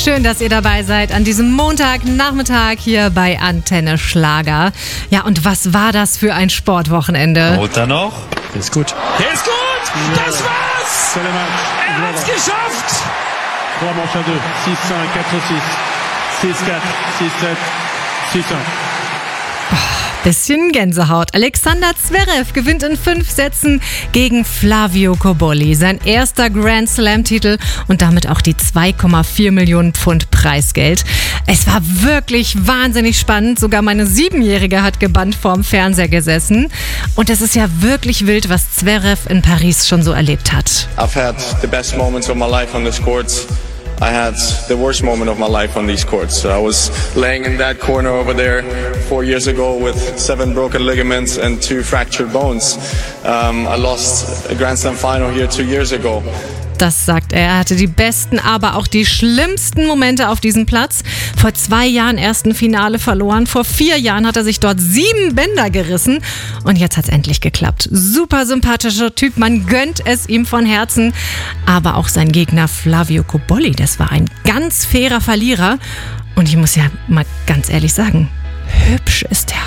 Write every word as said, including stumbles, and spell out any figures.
Schön, dass ihr dabei seid an diesem Montagnachmittag hier bei Antenne Schlager. Ja, und was war das für ein Sportwochenende? Und dann noch? Der ist gut. Der ist gut! Das war's! Er hat's geschafft! trois manches à deux. six cinq, quatre six. six quatre, six sept, six cinq. Bisschen Gänsehaut. Alexander Zverev gewinnt in fünf Sätzen gegen Flavio Cobolli. Sein erster Grand Slam-Titel und damit auch die zwei Komma vier Millionen Pfund Preisgeld. Es war wirklich wahnsinnig spannend. Sogar meine Siebenjährige hat gebannt vorm Fernseher gesessen. Und es ist ja wirklich wild, was Zverev in Paris schon so erlebt hat. I've had the best moments of my life on this court. I had the worst moment of my life on these courts. I was laying in that corner over there four years ago with seven broken ligaments and two fractured bones. Um, I lost a Grand Slam final here two years ago. Das sagt er. Er hatte die besten, aber auch die schlimmsten Momente auf diesem Platz. Vor zwei Jahren erst ein Finale verloren. Vor vier Jahren hat er sich dort sieben Bänder gerissen. Und jetzt hat's endlich geklappt. Super sympathischer Typ. Man gönnt es ihm von Herzen. Aber auch sein Gegner Flavio Cobolli, das war ein ganz fairer Verlierer. Und ich muss ja mal ganz ehrlich sagen, hübsch ist der